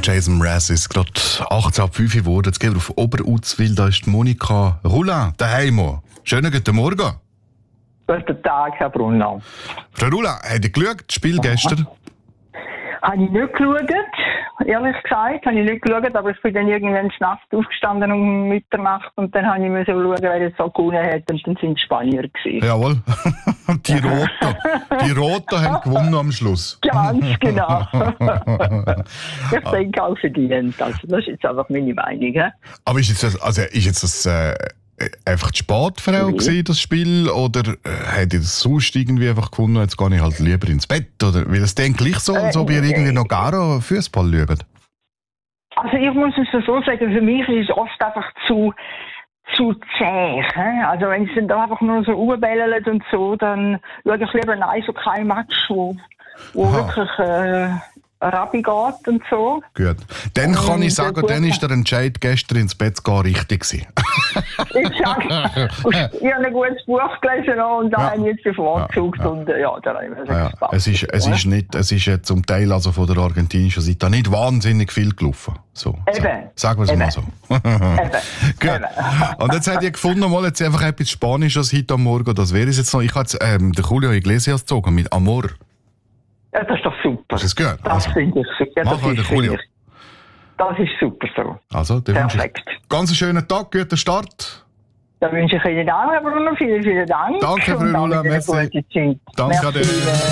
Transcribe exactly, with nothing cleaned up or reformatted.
Jason Mraz ist gerade achtzehn Uhr fünf geworden. Jetzt gehen wir auf Oberuzwil. Da ist die Monika Roulin daheim. Schönen guten Morgen. Guten Tag, Herr Brunner. Frau Roulin, habt ihr geschaut, das Spiel gestern? Habe ich nicht geschaut, ehrlich gesagt, habe ich nicht geschaut, aber ich bin dann irgendwann Nacht aufgestanden um Mitternacht und dann habe ich müssen schauen, wer jetzt so gewonnen hat und dann sind die Spanier gewesen. Jawohl, die Roten. Die Roten haben gewonnen am Schluss. Ganz genau. Ich denke auch verdient, also das ist jetzt einfach meine Meinung. He? Aber ist jetzt das, also ist jetzt das äh, einfach die Sportfrau Mhm. gewesen, das Spiel, oder äh, hätte ihr das sonst irgendwie einfach gewonnen, jetzt gehe ich halt lieber ins Bett, oder? Weil es dann gleich so, als ob ihr irgendwie noch gar Fußball schaut. Also ich muss es so sagen, für mich ist es oft einfach zu, zu zäh. He? Also wenn es dann da einfach nur so rumbellelt und so, dann schaue ich lieber ein Eishockey-Match, wo, wo Aha. wirklich äh, Rabbi geht und so. Gut. Dann kann Ähm, ich sagen, gut. dann ist der Entscheid gestern ins Bett zu gehen richtig gewesen. Ich sage, ich habe ein gutes Buch gelesen und da Ja. habe ich jetzt bevorzugt Ja, ja. und äh, ja, da habe ich mir Ja, gespannt. es ist, es ist nicht, es ist ja zum Teil also von der argentinischen Seite nicht wahnsinnig viel gelaufen. So, Eben. sagen wir es Eben. mal so. Eben. Gut. Eben. Und jetzt habt ihr gefunden, mal jetzt einfach etwas Spanisches heute am Morgen. Das wäre es jetzt noch. Ich habe jetzt, ähm, den Julio Iglesias gezogen mit Amor. Ja, das ist doch super. Hast du es gehört? Das Also, finde ich super. Ja, mach das, mal ist, den Julio. finde ich- das ist super so. Also, dann wünsche ich Perfekt. ganz einen schönen Tag, guten Start. Da wünsche ich Ihnen auch, Herr Bruno, vielen, vielen Dank. Danke, Frau Und auch Roulin, wieder eine merci. gute Zeit. Danke, Merci. ade.